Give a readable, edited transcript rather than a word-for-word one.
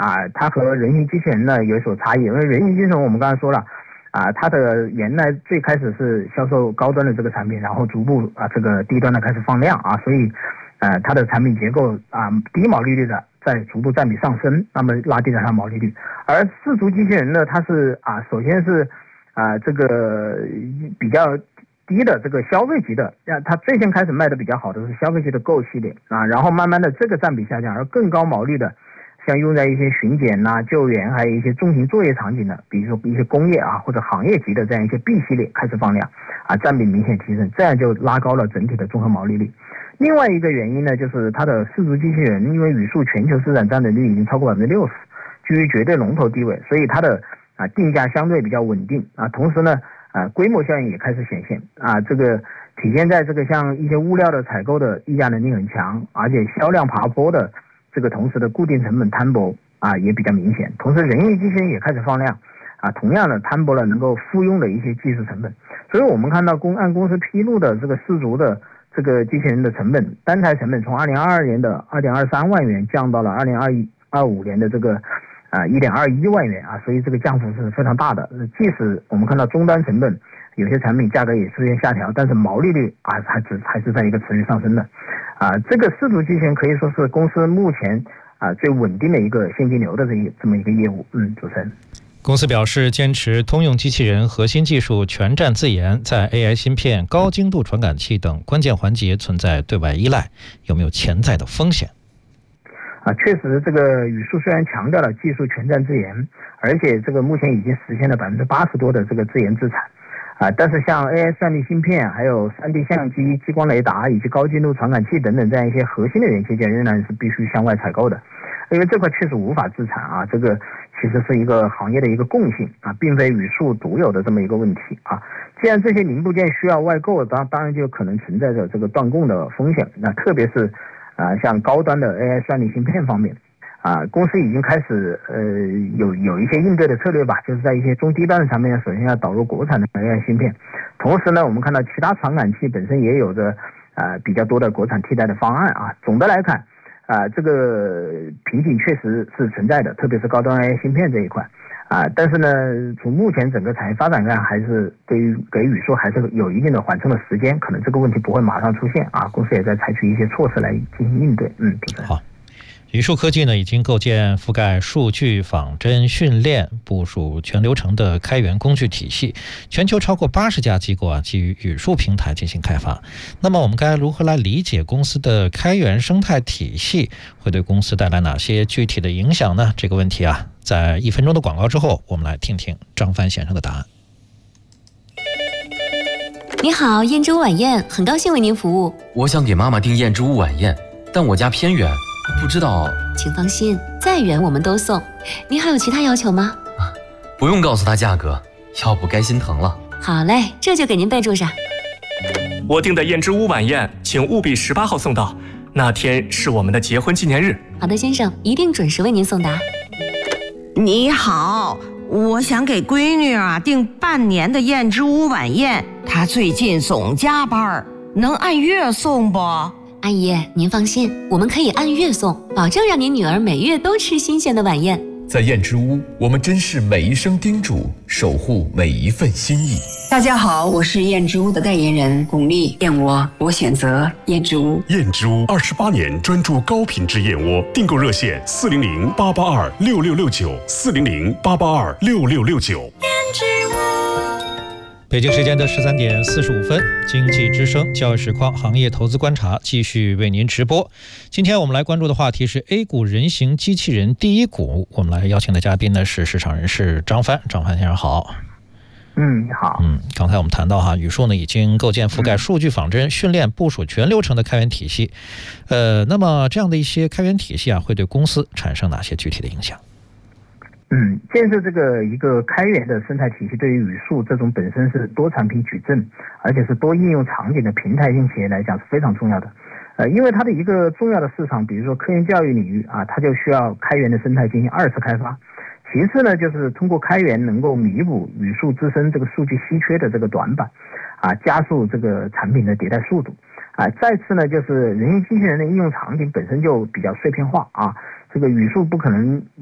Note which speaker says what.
Speaker 1: 它和人形机器人呢有所差异，因为人形机器人我们刚才说了它的原来最开始是销售高端的这个产品，然后逐步这个低端的开始放量所以它的产品结构低毛利率的在逐步占比上升，那么拉低了它毛利率。而四足机器人呢，它是首先是这个比较低的这个消费级的，它最先开始卖的比较好的是消费级的 Go 系列然后慢慢的这个占比下降，而更高毛利的像用在一些巡检救援还有一些重型作业场景的，比如说一些工业或者行业级的这样一些 B 系列开始放量占比明显提升，这样就拉高了整体的综合毛利率。另外一个原因呢，就是它的四足机器人因为语数全球市场占有率已经超过60%，居于绝对龙头地位，所以它的定价相对比较稳定同时呢规模效应也开始显现这个体现在这个像一些物料的采购的议价能力很强，而且销量爬坡的这个同时的固定成本摊薄也比较明显，同时人形机器人也开始放量同样的摊薄了能够复用的一些技术成本。所以我们看到按公司披露的这个四足的这个机器人的成本，单台成本从2022年的2.23万元降到了2025年的这个1.21万元所以这个降幅是非常大的。即使我们看到终端成本有些产品价格也出现下调，但是毛利率还是在一个持续上升的这个四足机器人可以说是公司目前最稳定的一个现金流的这么一个业务。主持人。
Speaker 2: 公司表示坚持通用机器人核心技术全站自研，在 AI 芯片、高精度传感器等关键环节存在对外依赖，有没有潜在的风险？
Speaker 1: 确实这个语数虽然强调了技术全站自研，而且这个目前已经实现了80%多的这个自研自产但是像 AI 算力芯片还有 3D 相机、激光雷达以及高精度传感器等等这样一些核心的元器件仍然是必须向外采购的，因为这块确实无法自产这个其实是一个行业的一个共性并非语数独有的这么一个问题既然这些零部件需要外购，当然就可能存在着这个断供的风险。那特别是像高端的 AI 算力芯片方面公司已经开始有一些应对的策略吧，就是在一些中低端的产品首先要导入国产的 AI 芯片，同时呢我们看到其他传感器本身也有着比较多的国产替代的方案总的来看这个瓶颈确实是存在的，特别是高端 AI 芯片这一块但是呢从目前整个产业发展看，还是给语数还是有一定的缓冲的时间，可能这个问题不会马上出现公司也在采取一些措施来进行应对。主持人。
Speaker 2: 好，语数科技呢已经构建覆盖数据仿真、训练、部署全流程的开源工具体系，全球超过80家机构基于语数平台进行开发。那么我们该如何来理解公司的开源生态体系会对公司带来哪些具体的影响呢？这个问题在1分钟的广告之后，我们来听听张帆先生的答案。
Speaker 3: 你好，燕之屋晚宴，很高兴为您服务。
Speaker 4: 我想给妈妈订燕之屋晚宴，但我家偏远，不知道。
Speaker 3: 请放心，再远我们都送。您还有其他要求吗？
Speaker 4: 不用告诉她价格，要不该心疼了。
Speaker 3: 好嘞，这就给您备注上。
Speaker 5: 我订的燕之屋晚宴，请务必18号送到，那天是我们的结婚纪念日。
Speaker 3: 好的，先生，一定准时为您送达。
Speaker 6: 你好，我想给闺女订半年的燕之屋晚宴，她最近总加班，能按月送不？
Speaker 3: 阿姨，您放心，我们可以按月送，保证让您女儿每月都吃新鲜的晚宴。
Speaker 7: 在燕之屋，我们珍视每一声叮嘱，守护每一份心意。
Speaker 8: 大家好，我是燕之屋的代言人巩俐，燕窝我选择燕之屋。
Speaker 9: 燕之屋28年专注高品质燕窝，订购热线400-882-6669，400-882-6669。燕之屋。
Speaker 2: 北京时间的13点45分，经济之声交易实况行业投资观察继续为您直播。今天我们来关注的话题是 A 股人形机器人第一股，我们来邀请的嘉宾呢是市场人士张帆。张帆先生好。
Speaker 1: 你好。
Speaker 2: 刚才我们谈到语数呢已经构建覆盖数据仿真、训练、部署全流程的开源体系。那么这样的一些开源体系会对公司产生哪些具体的影响？
Speaker 1: 建设这个一个开源的生态体系，对于语数这种本身是多产品矩阵，而且是多应用场景的平台型企业来讲是非常重要的。因为它的一个重要的市场，比如说科研教育领域它就需要开源的生态进行2次开发。其次呢，就是通过开源能够弥补语数自身这个数据稀缺的这个短板加速这个产品的迭代速度再次呢，就是人形机器人的应用场景本身就比较碎片化这个语数不可能